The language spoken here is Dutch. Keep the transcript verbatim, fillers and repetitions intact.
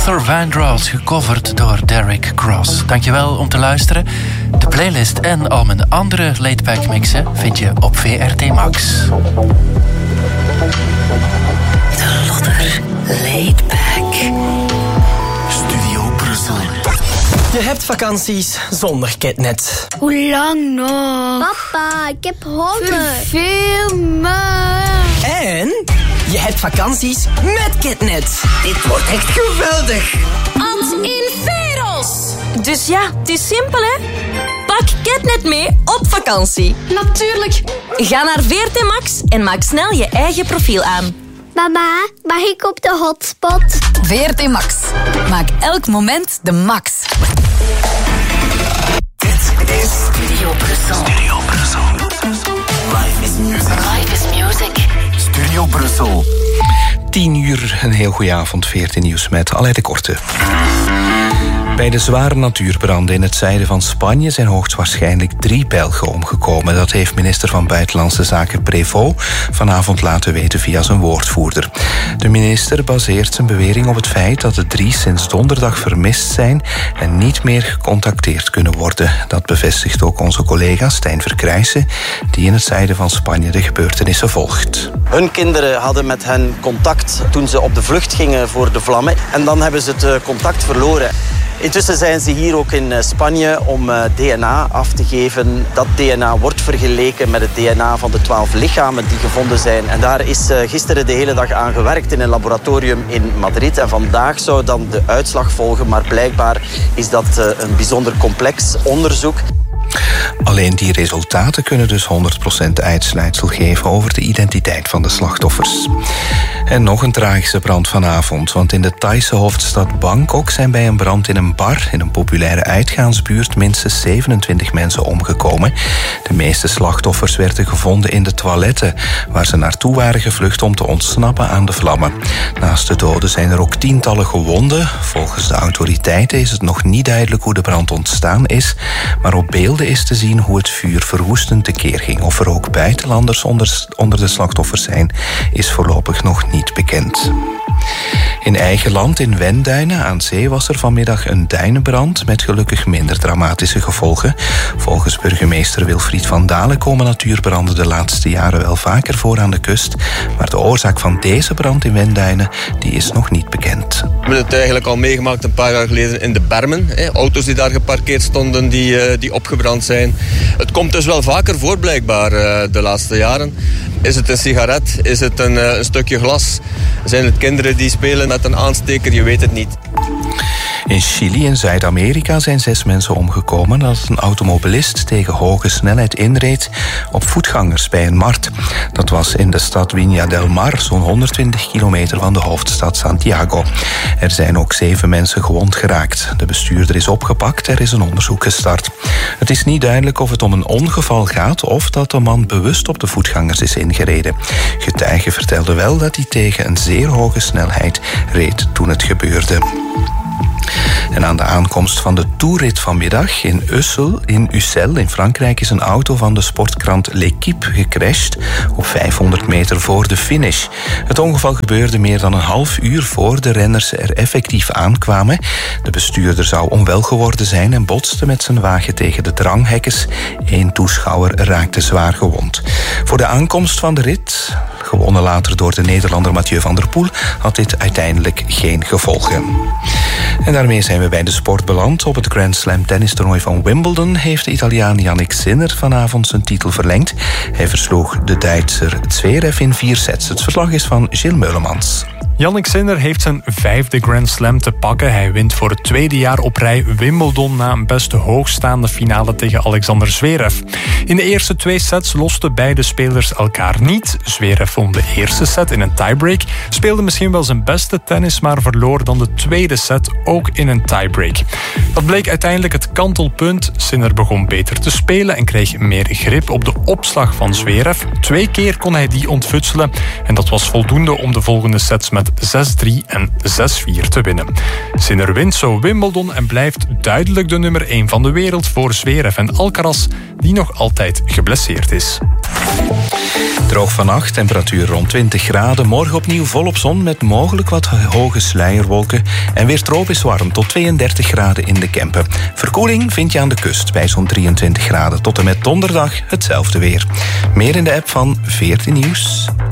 Luther Vandross, gecoverd door Derek Cross. Dankjewel om te luisteren. De playlist en al mijn andere laidback mixen vind je op V R T Max. De Lodder Laidback. Studio Brussel. Je hebt vakanties zonder Ketnet. Hoe lang nog? Papa, ik heb honger. Veel maar. En je hebt vakanties met Ketnet. Dit wordt echt geweldig. Ant in Veros. Dus ja, het is simpel, hè? Pak Ketnet mee op vakantie. Natuurlijk. Ga naar V R T Max en maak snel je eigen profiel aan. Mama, mag ik op de hotspot? V R T Max. Maak elk moment de max. Dit is Studio Brussel. Studio Brussel. Life is music. Life is music. Studio Brussel. tien uur, een heel goede avond, V R T Nieuws met Aleid de Korte. Bij de zware natuurbranden in het zuiden van Spanje zijn hoogstwaarschijnlijk drie Belgen omgekomen. Dat heeft minister van Buitenlandse Zaken Prévost vanavond laten weten via zijn woordvoerder. De minister baseert zijn bewering op het feit dat de drie sinds donderdag vermist zijn en niet meer gecontacteerd kunnen worden. Dat bevestigt ook onze collega Stijn Verkrijsen, die in het zuiden van Spanje de gebeurtenissen volgt. Hun kinderen hadden met hen contact toen ze op de vlucht gingen voor de vlammen. En dan hebben ze het contact verloren. Intussen zijn ze hier ook in Spanje om D N A af te geven. Dat D N A wordt vergeleken met het D N A van de twaalf lichamen die gevonden zijn. En daar is gisteren de hele dag aan gewerkt in een laboratorium in Madrid. En vandaag zou dan de uitslag volgen. Maar blijkbaar is dat een bijzonder complex onderzoek. Alleen die resultaten kunnen dus honderd procent uitsluitsel geven over de identiteit van de slachtoffers. En nog een tragische brand vanavond, want in de Thaise hoofdstad Bangkok zijn bij een brand in een bar in een populaire uitgaansbuurt minstens zevenentwintig mensen omgekomen. De meeste slachtoffers werden gevonden in de toiletten, waar ze naartoe waren gevlucht om te ontsnappen aan de vlammen. Naast de doden zijn er ook tientallen gewonden. Volgens de autoriteiten is het nog niet duidelijk hoe de brand ontstaan is, maar op beelden is te zien hoe het vuur verwoestend tekeer ging. Of er ook buitenlanders onder, onder de slachtoffers zijn, is voorlopig nog niet bekend. In eigen land, in Wenduinen aan zee, was er vanmiddag een duinenbrand met gelukkig minder dramatische gevolgen. Volgens burgemeester Wilfried van Dalen komen natuurbranden de laatste jaren wel vaker voor aan de kust. Maar de oorzaak van deze brand in Wenduinen, die is nog niet bekend. We hebben het eigenlijk al meegemaakt een paar jaar geleden in de bermen. Hè. Auto's die daar geparkeerd stonden, die, die opgebrand zijn. Het komt dus wel vaker voor blijkbaar de laatste jaren. Is het een sigaret? Is het een, een stukje glas? Zijn het kinderen die spelen met een aansteker? Je weet het niet. In Chili in Zuid-Amerika zijn zes mensen omgekomen nadat een automobilist tegen hoge snelheid inreed op voetgangers bij een markt. Dat was in de stad Viña del Mar, zo'n honderdtwintig kilometer van de hoofdstad Santiago. Er zijn ook zeven mensen gewond geraakt. De bestuurder is opgepakt, er is een onderzoek gestart. Het is niet duidelijk of het om een ongeval gaat of dat de man bewust op de voetgangers is ingereden. Getuigen vertelden wel dat hij tegen een zeer hoge snelheid reed toen het gebeurde. En aan de aankomst van de toerrit vanmiddag in Ussel, in Ussel in Frankrijk is een auto van de sportkrant L'Équipe gecrashed op vijfhonderd meter voor de finish. Het ongeval gebeurde meer dan een half uur voor de renners er effectief aankwamen. De bestuurder zou onwel geworden zijn en botste met zijn wagen tegen de dranghekkers. Eén toeschouwer raakte zwaar gewond. Voor de aankomst van de rit, gewonnen later door de Nederlander Mathieu van der Poel, had dit uiteindelijk geen gevolgen. En daarmee zijn we bij de sport beland. Op het Grand Slam tennistoernooi van Wimbledon heeft de Italiaan Jannik Sinner vanavond zijn titel verlengd. Hij versloeg de Duitser Zverev in vier sets. Het verslag is van Gilles Meulemans. Jannik Sinner heeft zijn vijfde Grand Slam te pakken. Hij wint voor het tweede jaar op rij Wimbledon na een best hoogstaande finale tegen Alexander Zverev. In de eerste twee sets losten beide spelers elkaar niet. Zverev won de eerste set in een tiebreak, speelde misschien wel zijn beste tennis, maar verloor dan de tweede set ook in een tiebreak. Dat bleek uiteindelijk het kantelpunt. Sinner begon beter te spelen en kreeg meer grip op de opslag van Zverev. Twee keer kon hij die ontfutselen en dat was voldoende om de volgende sets met met zes drie en zes vier te winnen. Sinner wint zo Wimbledon en blijft duidelijk de nummer één van de wereld voor Zverev en Alcaraz, die nog altijd geblesseerd is. Droog vannacht, temperatuur rond twintig graden. Morgen opnieuw volop zon met mogelijk wat hoge sluierwolken. En weer tropisch warm tot tweeëndertig graden in de Kempen. Verkoeling vind je aan de kust bij zo'n drieëntwintig graden. Tot en met donderdag hetzelfde weer. Meer in de app van veertien Nieuws.